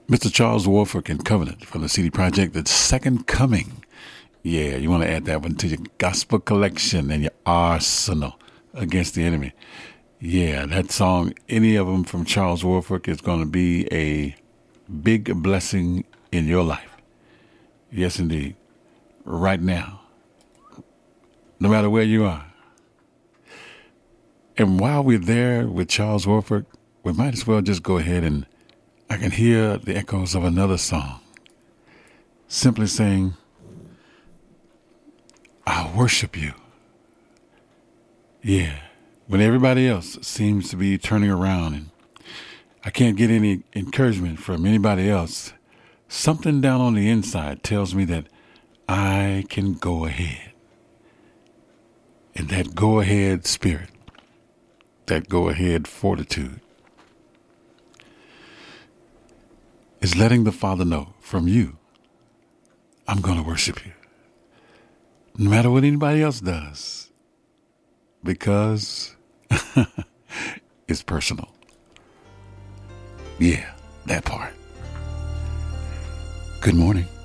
Mr. Charles Warford and Covenant from the CD Projekt, The Second Coming. Yeah, you want to add that one to your gospel collection and your arsenal against the enemy. Yeah, that song, any of them from Charles Warford, is going to be a big blessing in your life. Yes, indeed. Right now. No matter where you are. And while we're there with Charles Warford, we might as well just go ahead and I can hear the echoes of another song. Simply saying, I worship you. Yeah. When everybody else seems to be turning around and I can't get any encouragement from anybody else, something down on the inside tells me that I can go ahead. And that go ahead spirit, that go ahead fortitude, is letting the Father know from you, I'm going to worship you. No matter what anybody else does, because it's personal. Yeah, that part. Good morning.